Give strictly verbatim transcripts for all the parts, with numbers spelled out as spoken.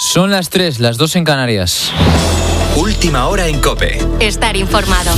Son las tres, las dos en Canarias. Última hora en COPE. Estar informado.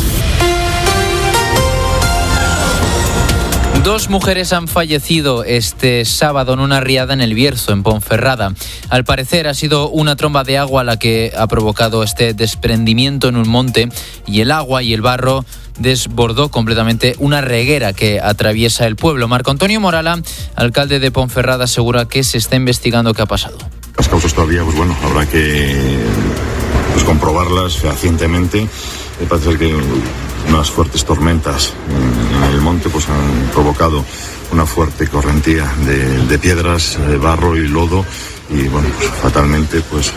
Dos mujeres han fallecido este sábado en una riada en el Bierzo, en Ponferrada. Al parecer ha sido una tromba de agua la que ha provocado este desprendimiento en un monte y el agua y el barro desbordó completamente una reguera que atraviesa el pueblo. Marco Antonio Morala, alcalde de Ponferrada, asegura que se está investigando qué ha pasado. Las causas todavía, pues bueno, habrá que pues, comprobarlas fehacientemente. Me parece que unas fuertes tormentas en el monte pues han provocado una fuerte correntía de, de piedras, de barro y lodo y bueno, pues fatalmente pues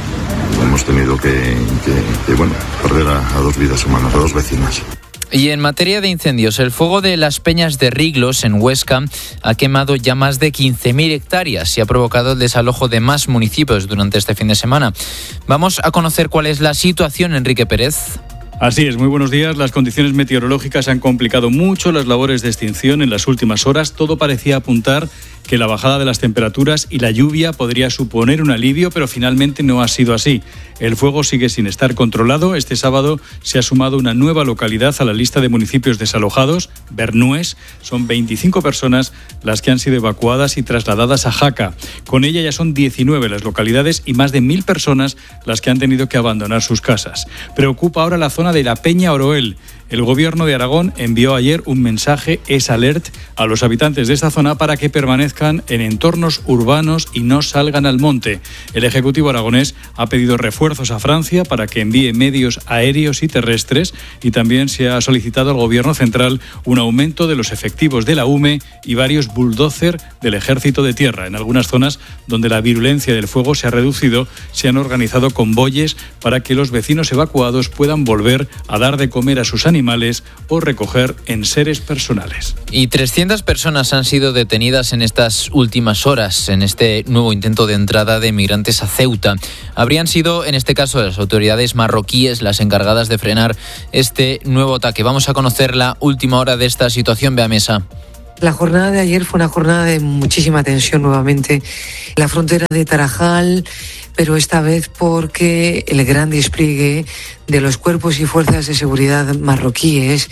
hemos tenido que, que, que bueno, perder a, a dos vidas humanas, a dos vecinas. Y en materia de incendios, el fuego de las Peñas de Riglos, en Huesca, ha quemado ya más de quince mil hectáreas y ha provocado el desalojo de más municipios durante este fin de semana. Vamos a conocer cuál es la situación, Enrique Pérez. Así es, muy buenos días. Las condiciones meteorológicas han complicado mucho las labores de extinción en las últimas horas. Todo parecía apuntar que la bajada de las temperaturas y la lluvia podría suponer un alivio, pero finalmente no ha sido así. El fuego sigue sin estar controlado. Este sábado se ha sumado una nueva localidad a la lista de municipios desalojados, Bernués. Son veinticinco personas las que han sido evacuadas y trasladadas a Jaca. Con ella ya son diecinueve las localidades y más de mil personas las que han tenido que abandonar sus casas. Preocupa ahora la zona de la Peña Oroel. El Gobierno de Aragón envió ayer un mensaje Es Alert a los habitantes de esta zona para que permanezcan en entornos urbanos y no salgan al monte. El Ejecutivo aragonés ha pedido refuerzos a Francia para que envíe medios aéreos y terrestres y también se ha solicitado al Gobierno central un aumento de los efectivos de la U M E y varios bulldozer del Ejército de Tierra. En algunas zonas donde la virulencia del fuego se ha reducido, se han organizado convoyes para que los vecinos evacuados puedan volver a dar de comer a sus animales animales o recoger enseres personales. Y trescientas personas han sido detenidas en estas últimas horas en este nuevo intento de entrada de migrantes a Ceuta. Habrían sido, en este caso, las autoridades marroquíes las encargadas de frenar este nuevo ataque. Vamos a conocer la última hora de esta situación. Bea Mesa. La jornada de ayer fue una jornada de muchísima tensión nuevamente. La frontera de Tarajal, pero esta vez porque el gran despliegue de los cuerpos y fuerzas de seguridad marroquíes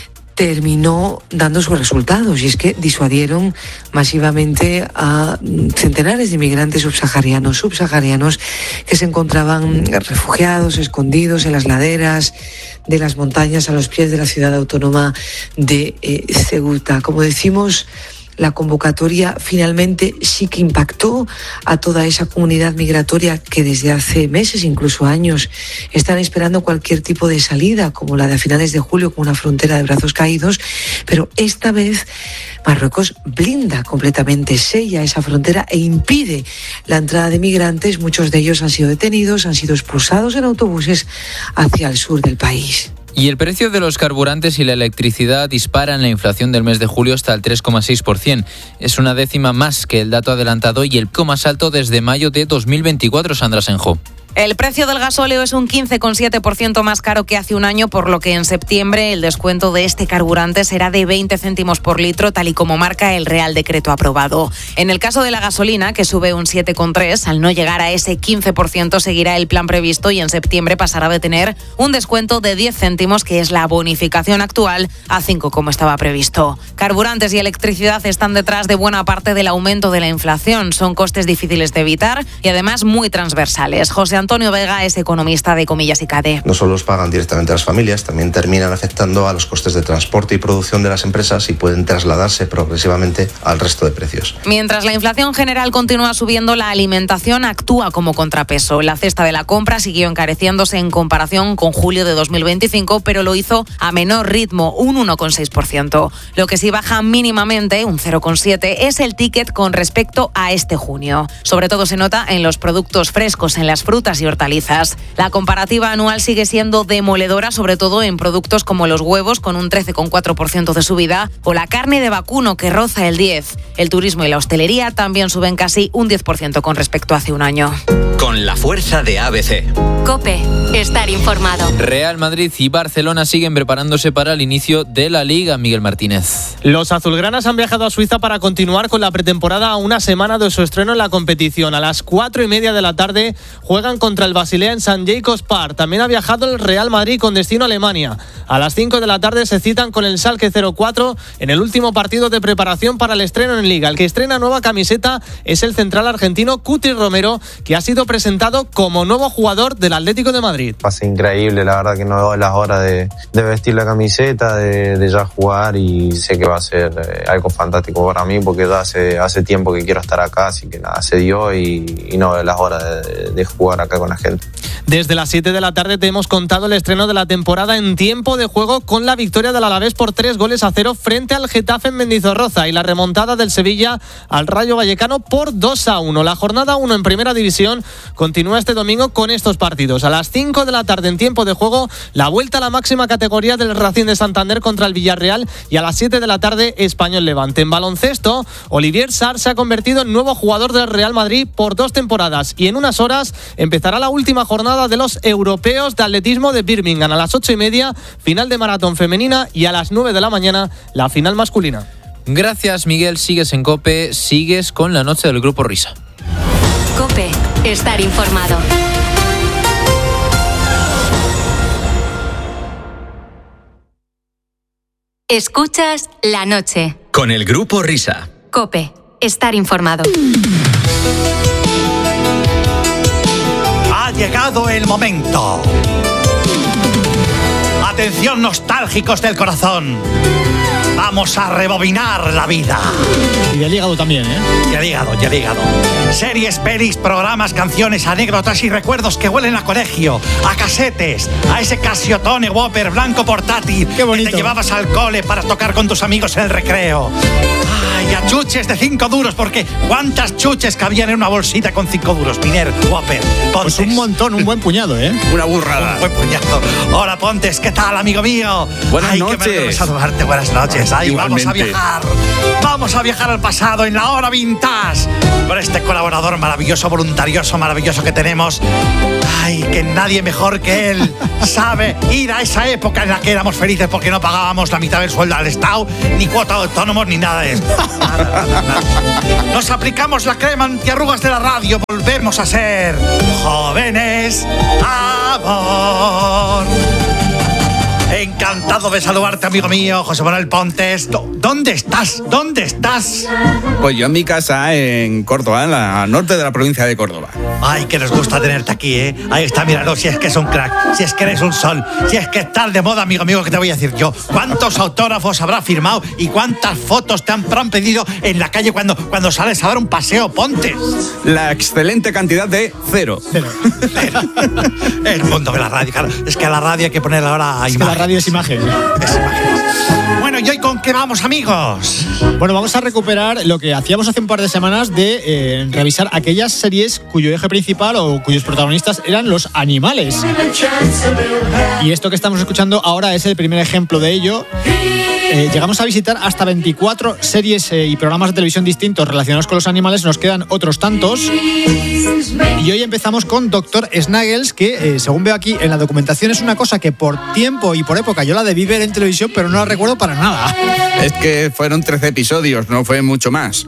terminó dando sus resultados, y es que disuadieron masivamente a centenares de migrantes subsaharianos, subsaharianos que se encontraban refugiados, escondidos en las laderas de las montañas a los pies de la ciudad autónoma de eh, Ceuta. Como decimos, la convocatoria finalmente sí que impactó a toda esa comunidad migratoria que desde hace meses, incluso años, están esperando cualquier tipo de salida, como la de a finales de julio con una frontera de brazos caídos, pero esta vez Marruecos blinda completamente, sella esa frontera e impide la entrada de migrantes. Muchos de ellos han sido detenidos, han sido expulsados en autobuses hacia el sur del país. Y el precio de los carburantes y la electricidad disparan la inflación del mes de julio hasta el tres coma seis por ciento. Es una décima más que el dato adelantado y el pico más alto desde mayo de dos mil veinticuatro, Sandra Senjo. El precio del gasóleo es un quince coma siete por ciento más caro que hace un año, por lo que en septiembre el descuento de este carburante será de veinte céntimos por litro, tal y como marca el Real Decreto aprobado. En el caso de la gasolina, que sube un siete coma tres, al no llegar a ese quince por ciento seguirá el plan previsto y en septiembre pasará de tener un descuento de diez céntimos, que es la bonificación actual, a cinco como estaba previsto. Carburantes y electricidad están detrás de buena parte del aumento de la inflación. Son costes difíciles de evitar y además muy transversales. José Antonio Vega es economista de Comillas y Cade. No solo los pagan directamente a las familias, también terminan afectando a los costes de transporte y producción de las empresas y pueden trasladarse progresivamente al resto de precios. Mientras la inflación general continúa subiendo, la alimentación actúa como contrapeso. La cesta de la compra siguió encareciéndose en comparación con julio de dos mil veinticinco, pero lo hizo a menor ritmo, un uno coma seis por ciento. Lo que sí baja mínimamente, un cero coma siete por ciento, es el ticket con respecto a este junio. Sobre todo se nota en los productos frescos, en las frutas frutas y hortalizas. La comparativa anual sigue siendo demoledora, sobre todo en productos como los huevos, con un trece coma cuatro por ciento de subida, o la carne de vacuno, que roza el diez por ciento. El turismo y la hostelería también suben casi un diez por ciento con respecto a hace un año. Con la fuerza de A B C. COPE, estar informado. Real Madrid y Barcelona siguen preparándose para el inicio de la Liga. Miguel Martínez. Los azulgranas han viajado a Suiza para continuar con la pretemporada a una semana de su estreno en la competición. A las cuatro y media de la tarde juegan contra el Basilea en San Jacobs Park. También ha viajado el Real Madrid con destino a Alemania. A las cinco de la tarde se citan con el Schalke cero cuatro en el último partido de preparación para el estreno en Liga. El que estrena nueva camiseta es el central argentino Cuti Romero, que ha sido presentado como nuevo jugador del Atlético de Madrid. Pasa increíble, la verdad que no doy las horas de, de vestir la camiseta, de, de ya jugar, y sé que va a ser eh, algo fantástico para mí, porque ya hace, hace tiempo que quiero estar acá, así que nada, se dio y, y no doy las horas de, de jugar acá con la gente. Desde las siete de la tarde te hemos contado el estreno de la temporada en tiempo de juego, con la victoria del Alavés por tres goles a cero frente al Getafe en Mendizorroza y la remontada del Sevilla al Rayo Vallecano por dos a uno. La jornada uno en Primera División continúa este domingo con estos partidos. A las cinco de la tarde en tiempo de juego, la vuelta a la máxima categoría del Racing de Santander contra el Villarreal, y a las siete de la tarde Español Levante. En baloncesto, Olivier Sarr se ha convertido en nuevo jugador del Real Madrid por dos temporadas, y en unas horas empezará la última jornada de los europeos de atletismo de Birmingham. A las ocho y media, final de maratón femenina, y a las nueve de la mañana, la final masculina. Gracias, Miguel. Sigues en COPE, sigues con la noche del Grupo Risa. COPE, estar informado. Escuchas La Noche. Con el Grupo Risa. COPE, estar informado. Ha llegado el momento. Atención, nostálgicos del corazón. Vamos a rebobinar la vida. Y del hígado también, ¿eh? Y el hígado, y el hígado. Series, pelis, programas, canciones, anécdotas y recuerdos que huelen a colegio, a casetes, a ese Casiotone Whopper blanco portátil Qué bonito. que te llevabas al cole para tocar con tus amigos en el recreo. Ay, a chuches de cinco duros, porque ¿cuántas chuches cabían en una bolsita con cinco duros? Miner, Whopper, Pontes. Pues un montón, un buen puñado, ¿eh? Una burrada. Un buen puñado. Hola, Pontes, ¿qué tal, amigo mío? Buenas Ay, noches. Qué me alegro de saludarte, buenas noches. Ay, vamos a viajar. Vamos a viajar al pasado en la hora vintage con este colaborador maravilloso, voluntarioso, maravilloso que tenemos. Ay, que nadie mejor que él sabe ir a esa época en la que éramos felices porque no pagábamos la mitad del sueldo al Estado, ni cuota de autónomos, ni nada de eso. Nada, nada, nada. Nos aplicamos la crema antiarrugas de la radio. Volvemos a ser jóvenes. Amor. Encantado de saludarte, amigo mío, José Manuel Pontes. ¿Dónde estás? ¿Dónde estás? Pues yo en mi casa en Córdoba, en la norte de la provincia de Córdoba. Ay, que nos gusta tenerte aquí, ¿eh? Ahí está, míralo, si es que es un crack, si es que eres un sol, si es que estás de moda, amigo mío, que te voy a decir yo. ¿Cuántos autógrafos habrá firmado y cuántas fotos te han, han pedido en la calle cuando, cuando sales a dar un paseo, Pontes? La excelente cantidad de cero. Cero. Cero. El mundo de la radio, claro. Es que a la radio hay que poner ahora Es imagen. que la radio es imagen. Es imagen. Bueno, ¿y hoy con qué vamos, amigos? Bueno, vamos a recuperar lo que hacíamos hace un par de semanas de eh, revisar aquellas series cuyo eje principal o cuyos protagonistas eran los animales. Y esto que estamos escuchando ahora es el primer ejemplo de ello. Eh, llegamos a visitar hasta veinticuatro series eh, y programas de televisión distintos relacionados con los animales. Nos quedan otros tantos. Y hoy empezamos con doctor Snuggles, que eh, según veo aquí en la documentación es una cosa que por tiempo y por época yo la debí ver en televisión, pero no la recuerdo para nada. Es que fueron trece episodios, no fue mucho más.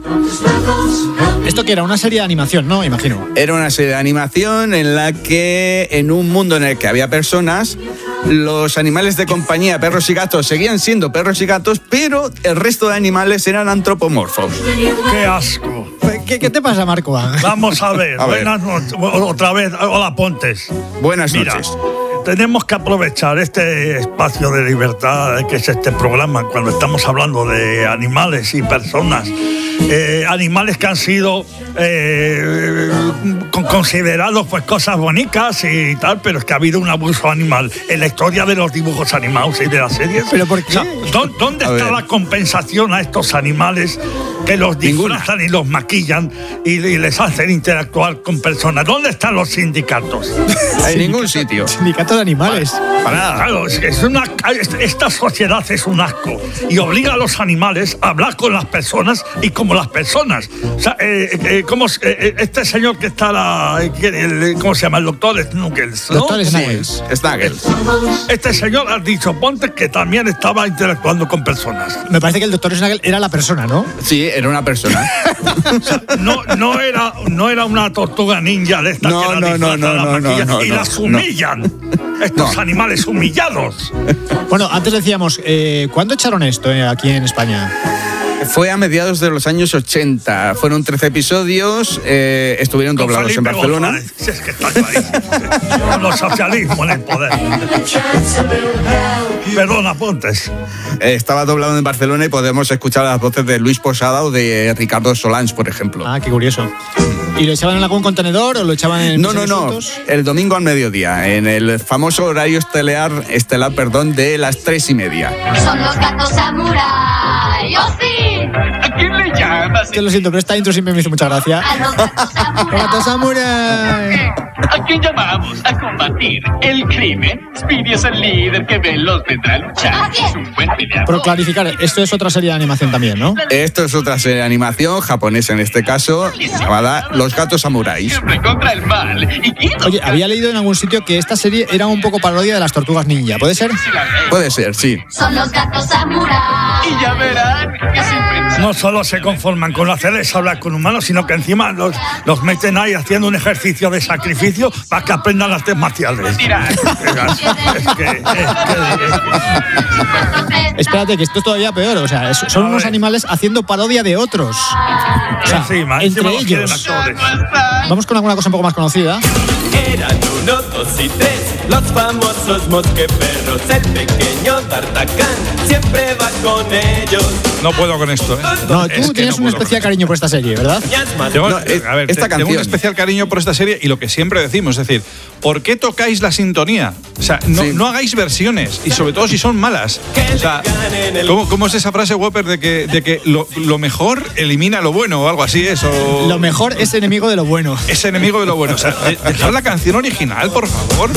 Esto que era una serie de animación, ¿no? Imagino. Era una serie de animación en la que, en un mundo en el que había personas, los animales de compañía, perros y gatos, seguían siendo perros y gatos, pero el resto de animales eran antropomorfos. ¡Qué asco! ¿Qué, qué te pasa, Marco? Vamos a ver. A ver. Buenas noches. Otra vez. Hola, Pontes. Buenas Mira, noches. tenemos que aprovechar este espacio de libertad que es este programa cuando estamos hablando de animales y personas. eh, animales que han sido eh, con, considerados pues cosas bonitas y tal, pero es que ha habido un abuso animal en la historia de los dibujos animados y de las series. ¿Pero por qué? O sea, ¿dó- ¿Dónde A está ver. la compensación a estos animales que los disfrazan y los maquillan y, y les hacen interactuar con personas? ¿Dónde están los sindicatos? En ningún sitio. Sindicato de animales. Para nada. Claro, es, es una, esta sociedad es un asco y obliga a los animales a hablar con las personas y como las personas. O sea, eh, eh, ¿cómo, es- eh, este señor que está, la, el, ¿cómo se llama? El doctor Snuggles, ¿no? Doctor Snuggles. Snuggles. Este señor ha dicho, ponte que también estaba interactuando con personas. Me parece que el doctor Snaggle era la persona, ¿no? Sí, era una persona. O sea, no, no, era, no era una tortuga ninja de esta No, que la no, no, disfrazan, no, la no, maquillan no, y no, las no. humillan. Estos animales humillados. Bueno, antes decíamos, eh, ¿cuándo echaron esto eh, aquí en España? Fue a mediados de los años ochenta. Fueron trece episodios, eh, estuvieron Con doblados en Felipe Barcelona. González. Si es que está clarísimo. Con los socialismo en el poder. Perdona, Pontes. Eh, estaba doblado en Barcelona y podemos escuchar las voces de Luis Posada o de Ricardo Solans, por ejemplo. Ah, qué curioso. ¿Y lo echaban en algún contenedor o lo echaban en No, no, no. El domingo al mediodía, en el famoso horario estelar, estelar perdón, de las tres y media. Son los gatos samurai. ¡Oh, sí! ¿A quién le llamas? Que lo siento, pero esta intro siempre me hizo mucha gracia. A los gatos samurai. ¡Gato samurai! ¿A quién llamamos a combatir el crimen? Speedy es el líder que veloz vendrá a luchar. Es un buen peleador. Por clarificar, esto es otra serie de animación también, ¿no? Esto es otra serie de animación japonesa en este caso, llamada Los Gatos Samuráis. Siempre contra el mal. ¿Y quién? Oye, había leído en algún sitio que esta serie era un poco parodia de las tortugas ninja, ¿puede ser? Puede ser, sí. Son los gatos samurai. Y ya verán que siempre... No solo se conforman con hacerles hablar con humanos, sino que encima los, los meten ahí haciendo un ejercicio de sacrificio para que aprendan artes marciales. Mira. Es que, es que, Espérate, que esto es todavía peor. O sea, es- son A unos ver. animales haciendo parodia de otros. O sea, encima, entre encima los quieren ellos. actores. Vamos con alguna cosa un poco más conocida. Eran uno, dos y tres, los famosos mosqueperros. El pequeño D'Artagnan siempre va con ellos. No puedo con esto, ¿eh? No, tú Es que tienes no un puedo especial con cariño por esta serie, ¿verdad? Tengo, No, eh, a ver, esta te- tengo canción. un especial cariño por esta serie y lo que siempre decimos, es decir, ¿por qué tocáis la sintonía? O sea, no, Sí. no hagáis versiones y sobre todo si son malas. O sea, ¿cómo, cómo es esa frase, Whopper, de que, de que lo, lo mejor elimina lo bueno o algo así? Es, o- Lo mejor es enemigo de lo bueno. es enemigo de lo bueno. O sea, de- dejad la canción original, por favor.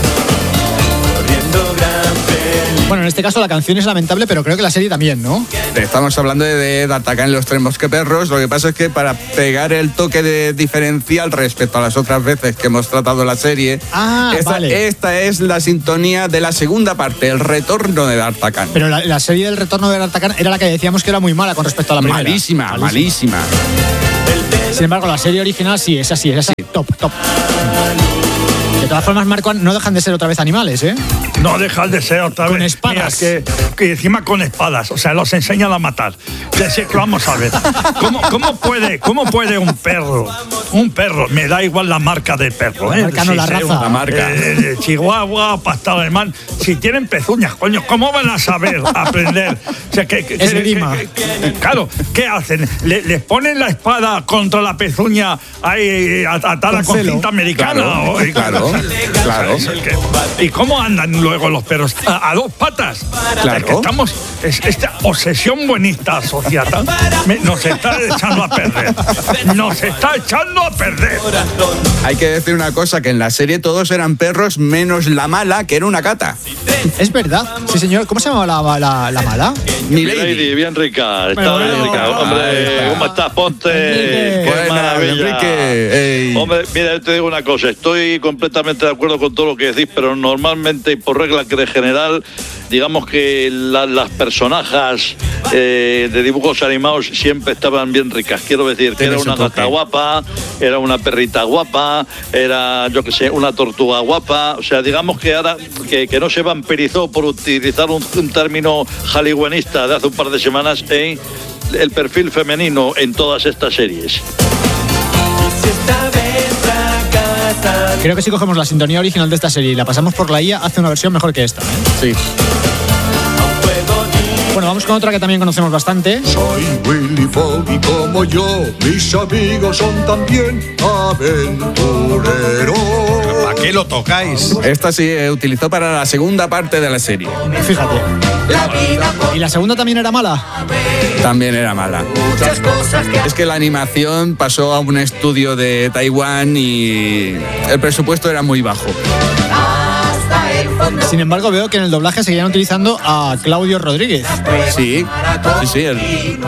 Bueno, en este caso la canción es lamentable, pero creo que la serie también, ¿no? Estamos hablando de, de D'Artagnan y los tres mosqueperros. Lo que pasa es que para pegar el toque de diferencial respecto a las otras veces que hemos tratado la serie, Ah, esta, vale. esta es la sintonía de la segunda parte, el retorno de D'Artagnan. Pero la, la serie del retorno de D'Artagnan era la que decíamos que era muy mala con respecto a la primera. Malísima, malísima. Sin embargo, la serie original sí, es así, es así. Top, top. De todas formas, Marco, no dejan de ser otra vez animales, ¿eh? No dejan de ser otra Con vez. espadas. Mira, que, que encima con espadas. O sea, los enseñan a matar. Decir que vamos a ver. ¿Cómo, cómo, puede, ¿Cómo puede un perro? Un perro, me da igual la marca del perro. ¿eh? La marca, no la sea raza. un- La marca. eh, Chihuahua, pastor alemán. Si tienen pezuñas, coño, ¿cómo van a saber aprender? O sea, que, que- que- Esgrima. que- que- claro, ¿qué hacen? ¿Le, ¿Les ponen la espada contra la pezuña ahí atada Con con celo. cinta americana? Claro, o- claro, claro. es el que- ¿Y cómo andan luego los perros? A, a dos patas. Claro. Es que estamos, es- esta obsesión buenista asociada me- nos está echando a perder. Nos está echando a perder. Hay que decir una cosa, que en la serie todos eran perros menos la mala, que era una gata. Es verdad. Sí, señor. ¿Cómo se llamaba la, la, la mala? Milady. bien rica, está Bueno, bien bueno, rica. bueno. Hombre, Ahí está. ¿cómo estás, Ponte? Enrique. Qué Buenas, maravilla. Enrique. Ey. Hombre, mira, yo te digo una cosa, estoy completamente de acuerdo con todo lo que decís, pero normalmente y por regla que de general, digamos que la- las personajes eh, de dibujos animados siempre estaban bien ricas. Quiero decir, que Tiene era su una toque. gata guapa, era una perrita guapa, era, yo qué sé, una tortuga guapa. O sea, digamos que ahora que, que no se vampirizó, por utilizar un, un término hollywoodista de hace un par de semanas, eh, el perfil femenino en todas estas series. Creo que si cogemos la sintonía original de esta serie y la pasamos por la I A, hace una versión mejor que esta, ¿eh? Sí. Bueno, Bueno, vamos con otra que también conocemos bastante. Soy Willy Fogg y como yo, mis amigos son también aventureros. ¿Para qué lo tocáis? Esta se utilizó para la segunda parte de la serie. Fíjate. ¿Y la segunda también era mala? También era mala. Es que la animación pasó a un estudio de Taiwán y el presupuesto era muy bajo. Sin embargo, veo que en el doblaje seguían utilizando a Claudio Rodríguez. Sí, sí, sí. El...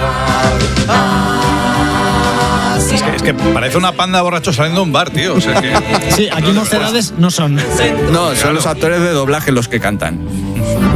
Es que, es que parece una panda de borrachos saliendo de un bar, tío. O sea que... Sí, aquí mocedades no son. No, son los actores de doblaje los que cantan.